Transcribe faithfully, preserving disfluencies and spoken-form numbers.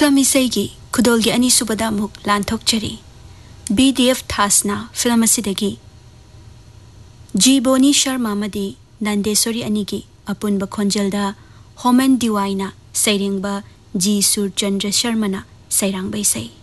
Film इसेगी खुदोल की अनीसुबदा मुक लांथोकचरी BDF थासना film असिदगी जी बोनी शर्मा मदी नंदेश्वरी अनिगी अपुनब खोंजलदा होमन दिवाइना सैरिंगबा जी सुरचंद्र शर्मना सैरांग बैसै।